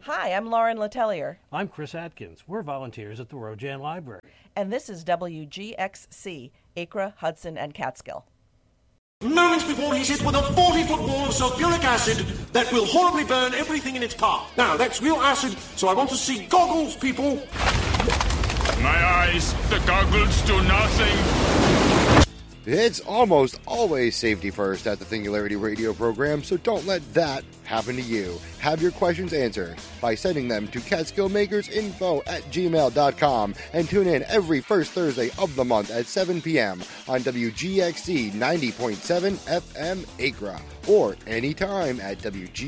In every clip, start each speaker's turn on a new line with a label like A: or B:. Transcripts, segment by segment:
A: Hi, I'm Lauren Letellier.
B: I'm Chris Atkins. We're volunteers at the Rojan Library.
A: And this is WGXC, Acre, Hudson, and Catskill.
C: Moments before he's hit with a 40-foot wall of sulfuric acid that will horribly burn everything in its path. Now, that's real acid, so I want to see goggles, people.
D: My eyes, the goggles do nothing.
E: It's almost always safety first at the Singularity Radio program, so don't let that happen to you. Have your questions answered by sending them to catskillmakersinfo@gmail.com and tune in every first Thursday of the month at 7 p.m. on WGXC 90.7 FM Acra or anytime at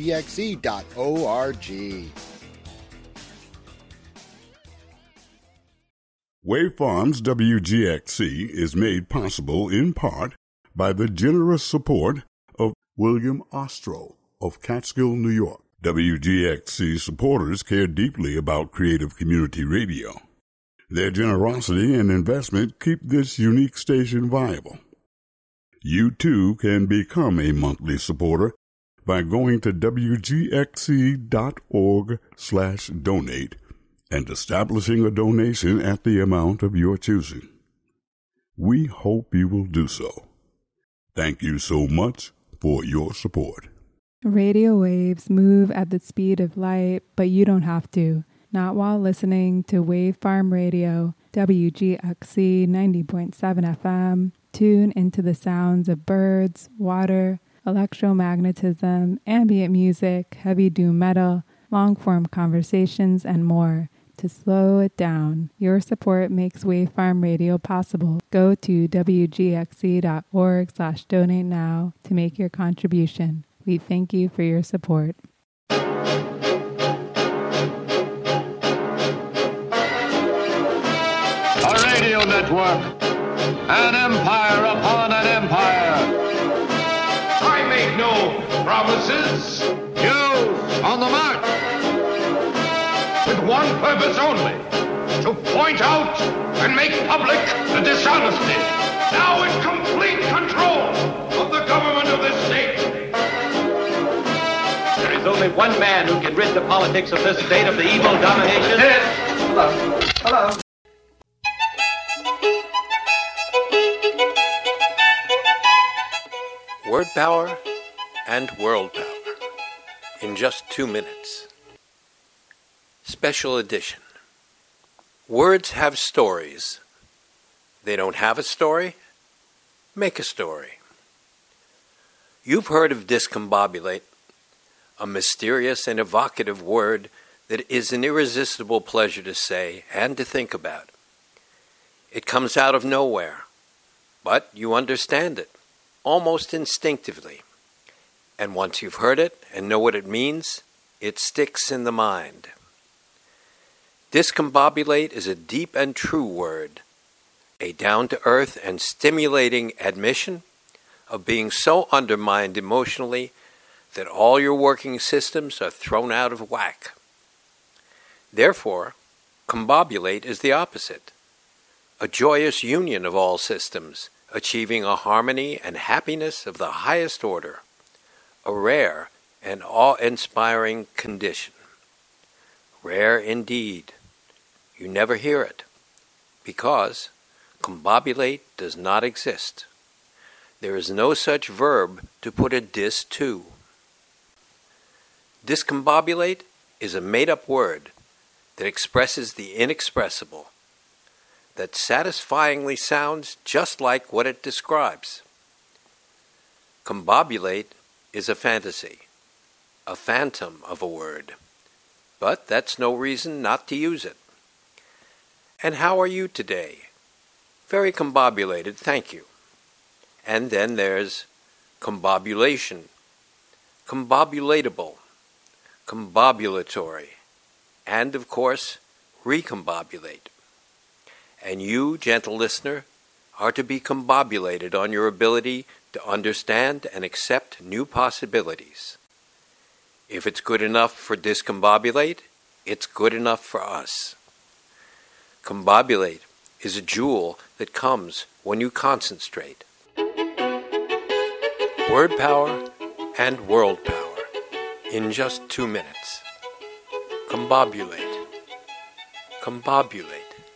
E: WGXC.org.
F: Wave Farms WGXC is made possible in part by the generous support of William Ostro of Catskill, New York. WGXC supporters care deeply about creative community radio. Their generosity and investment keep this unique station viable. You too can become a monthly supporter by going to WGXC.org/donate and establishing a donation at the amount of your choosing. We hope you will do so. Thank you so much for your support.
G: Radio waves move at the speed of light, but you don't have to. Not while listening to Wave Farm Radio, WGXC 90.7 FM. Tune into the sounds of birds, water, electromagnetism, ambient music, heavy doom metal, long-form conversations, and more. To slow it down, your support makes Wave Farm Radio possible. Go to WGXC.org/donate now to make your contribution. We thank you for your support.
H: A radio network, an empire upon an empire. I make no promises. You on the march. With one purpose only, to point out and make public the dishonesty. Now in complete control of the government of this state.
I: There is only one man who can rid the politics of this state of the evil domination.
H: Hello. Hello.
J: Word power and world power in just 2 minutes. Special edition. Words have stories. They don't have a story? Make a story. You've heard of discombobulate, a mysterious and evocative word that is an irresistible pleasure to say and to think about. It comes out of nowhere, but you understand it, almost instinctively. And once you've heard it and know what it means, it sticks in the mind. Discombobulate is a deep and true word, a down-to-earth and stimulating admission of being so undermined emotionally that all your working systems are thrown out of whack. Therefore, combobulate is the opposite, a joyous union of all systems, achieving a harmony and happiness of the highest order, a rare and awe-inspiring condition. Rare indeed. You never hear it, because combobulate does not exist. There is no such verb to put a dis to. Discombobulate is a made-up word that expresses the inexpressible, that satisfyingly sounds just like what it describes. Combobulate is a fantasy, a phantom of a word, but that's no reason not to use it. And how are you today? Very combobulated, thank you. And then there's combobulation, combobulatable, combobulatory, and of course, recombobulate. And you, gentle listener, are to be combobulated on your ability to understand and accept new possibilities. If it's good enough for discombobulate, it's good enough for us. Combobulate is a jewel that comes when you concentrate. Word power and world power in just 2 minutes. Combobulate. Combobulate.